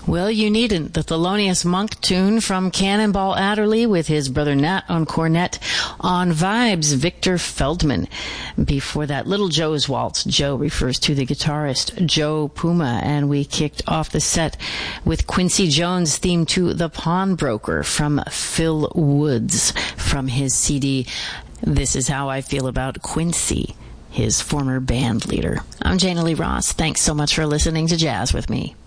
Well, you needn't. The Thelonious Monk tune from Cannonball Adderley with his brother Nat on cornet. On vibes, Victor Feldman. Before that, Little Joe's Waltz. Joe refers to the guitarist Joe Puma. And we kicked off the set with Quincy Jones' theme to The Pawnbroker from Phil Woods from his CD, This Is How I Feel About Quincy, his former band leader. I'm Jana Lee Ross. Thanks so much for listening to Jazz with Me.